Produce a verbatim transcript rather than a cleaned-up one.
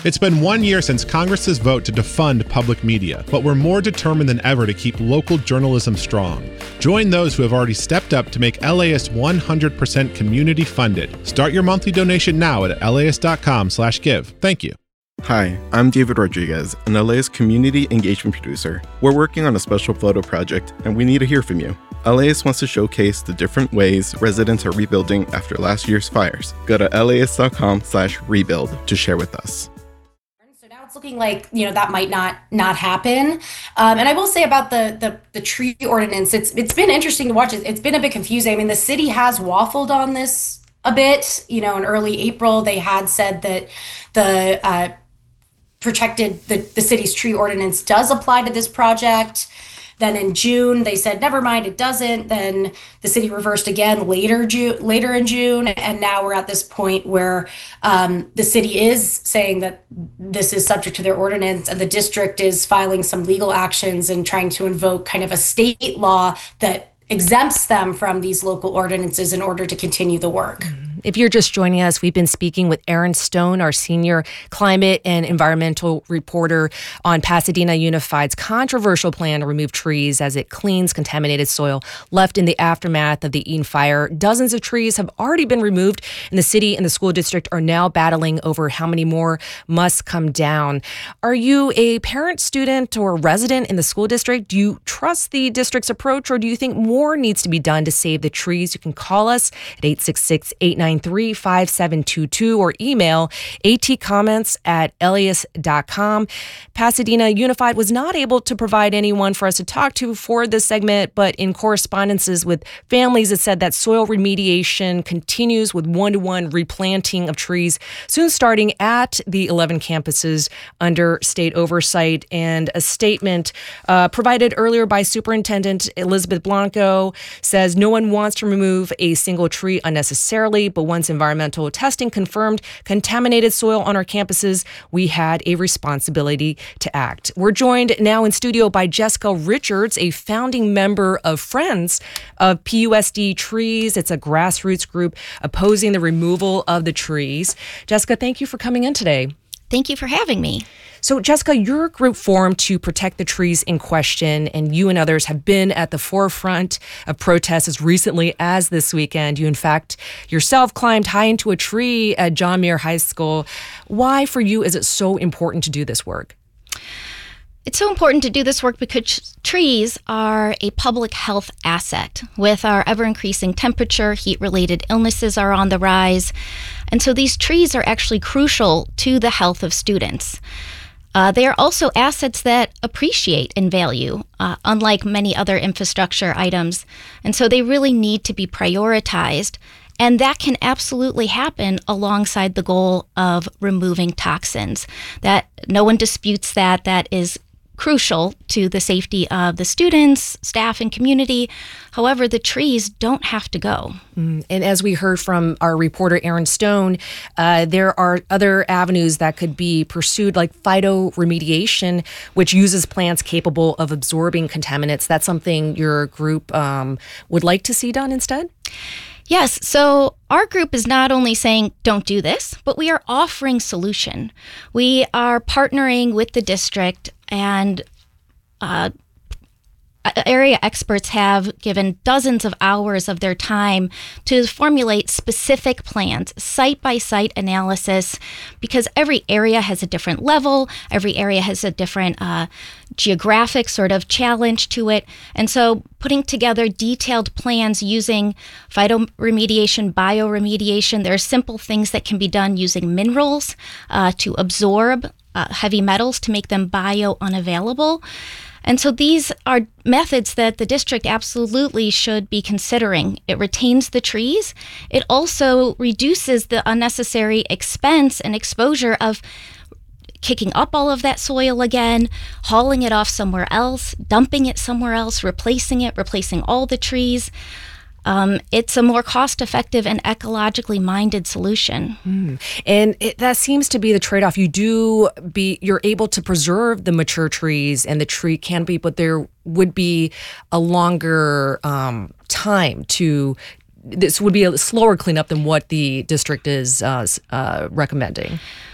It's been one year since Congress's vote to defund public media, but we're more determined than ever to keep local journalism strong. Join those who have already stepped up to make L A S one hundred percent community funded. Start your monthly donation now at L A S dot com slash give. Thank you. Hi, I'm David Rodriguez, an L A S community engagement producer. We're working on a special photo project, and we need to hear from you. L A S wants to showcase the different ways residents are rebuilding after last year's fires. Go to L A S dot com slash rebuild to share with us. So now it's looking like, you know, that might not not happen. Um, and I will say about the, the the tree ordinance, it's it's been interesting to watch. It. It's been a bit confusing. I mean, the city has waffled on this a bit. You know, in early April, they had said that the uh, protected the, the city's tree ordinance does apply to this project. Then in June, they said, never mind, it doesn't. Then the city reversed again later June, later in June. And now we're at this point where um, the city is saying that this is subject to their ordinance, and the district is filing some legal actions and trying to invoke kind of a state law that exempts them from these local ordinances in order to continue the work. If you're just joining us, we've been speaking with Erin Stone, our senior climate and environmental reporter, on Pasadena Unified's controversial plan to remove trees as it cleans contaminated soil left in the aftermath of the Eaton fire. Dozens of trees have already been removed, and the city and the school district are now battling over how many more must come down. Are you a parent, student, or resident in the school district? Do you trust the district's approach, or do you think more needs to be done to save the trees? You can call us at eight six six, eight nine three, five seven two two or email atcomments at L A S dot com. Pasadena Unified was not able to provide anyone for us to talk to for this segment, but in correspondences with families, it said that soil remediation continues with one-to-one replanting of trees, soon starting at the eleven campuses under state oversight. And a statement uh, provided earlier by Superintendent Elizabeth Blanco says no one wants to remove a single tree unnecessarily, but once environmental testing confirmed contaminated soil on our campuses, we had a responsibility to act. We're joined now in studio by Jessica Richards, a founding member of Friends of P U S D Trees. It's a grassroots group opposing the removal of the trees. Jessica, thank you for coming in today. Thank you for having me. So, Jessica, your group formed to protect the trees in question, and you and others have been at the forefront of protests as recently as this weekend. You, in fact, yourself climbed high into a tree at John Muir High School. Why, for you, is it so important to do this work? It's so important to do this work because trees are a public health asset. With our ever-increasing temperature, heat-related illnesses are on the rise. And so these trees are actually crucial to the health of students. Uh, they are also assets that appreciate in value, uh, unlike many other infrastructure items. And so they really need to be prioritized. And that can absolutely happen alongside the goal of removing toxins. That no one disputes that. That is crucial to the safety of the students, staff, and community. However, the trees don't have to go. Mm. And as we heard from our reporter, Erin Stone, uh, there are other avenues that could be pursued, like phytoremediation, which uses plants capable of absorbing contaminants. That's something your group um, would like to see done instead? Yes, so our group is not only saying don't do this, but we are offering solution. We are partnering with the district, and uh, area experts have given dozens of hours of their time to formulate specific plans, site-by-site analysis, because every area has a different level, every area has a different uh, geographic sort of challenge to it. And so putting together detailed plans using phytoremediation, bioremediation, there are simple things that can be done using minerals uh, to absorb uh, heavy metals to make them bio-unavailable. And so these are methods that the district absolutely should be considering. It retains the trees. It also reduces the unnecessary expense and exposure of kicking up all of that soil again, hauling it off somewhere else, dumping it somewhere else, replacing it, replacing all the trees. Um, it's a more cost-effective and ecologically minded solution. Mm. And it, that seems to be the trade-off. You do be, you're able to preserve the mature trees and the tree canopy, but there would be a longer um, time to, this would be a slower cleanup than what the district is uh, uh, recommending.